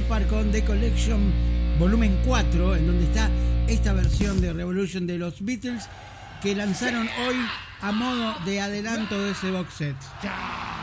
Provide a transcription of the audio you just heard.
Shepard con The Collection volumen 4, en donde está esta versión de Revolution de los Beatles que lanzaron hoy a modo de adelanto de ese box set.